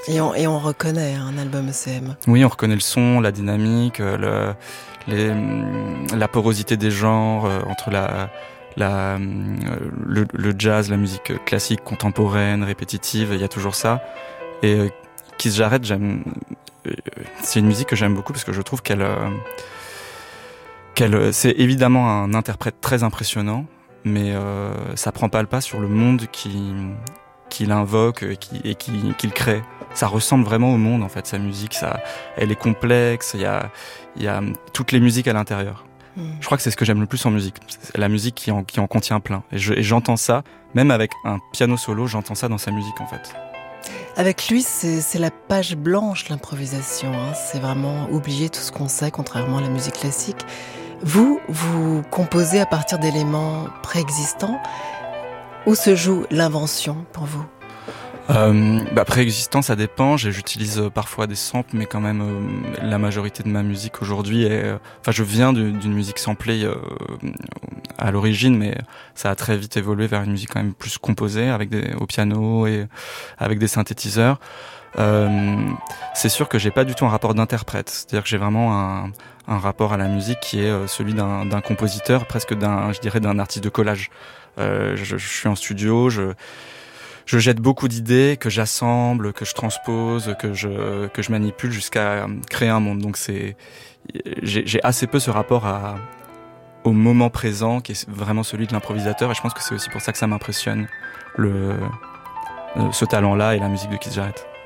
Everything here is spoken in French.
Et on reconnaît un album ECM. Oui, on reconnaît le son, la dynamique, la porosité des genres entre le jazz, la musique classique, contemporaine, répétitive. Il y a toujours ça. Et Keith Jarrett, c'est une musique que j'aime beaucoup parce que je trouve c'est évidemment un interprète très impressionnant, mais ça prend pas le pas sur le monde qu'il invoque et qu'il crée. Ça ressemble vraiment au monde, en fait, sa musique. Elle est complexe, il y a toutes les musiques à l'intérieur. Je crois que c'est ce que j'aime le plus en musique. C'est la musique qui en contient plein. Et j'entends ça, même avec un piano solo, j'entends ça dans sa musique, en fait. Avec lui, c'est la page blanche, l'improvisation. C'est vraiment oublier tout ce qu'on sait, contrairement à la musique classique. Vous composez à partir d'éléments préexistants. Où se joue l'invention pour vous ? Préexistant, ça dépend. J'utilise parfois des samples, mais quand même la majorité de ma musique aujourd'hui je viens d'une musique samplée à l'origine, mais ça a très vite évolué vers une musique quand même plus composée, au piano et avec des synthétiseurs. C'est sûr que j'ai pas du tout un rapport d'interprète, c'est-à-dire que j'ai vraiment un rapport à la musique qui est celui d'un compositeur, presque d'un artiste de collage. Je suis en studio, je jette beaucoup d'idées que j'assemble, que je transpose, que je manipule jusqu'à créer un monde. Donc j'ai assez peu ce rapport au moment présent qui est vraiment celui de l'improvisateur, et je pense que c'est aussi pour ça que ça m'impressionne ce talent-là et la musique de Keith Jarrett.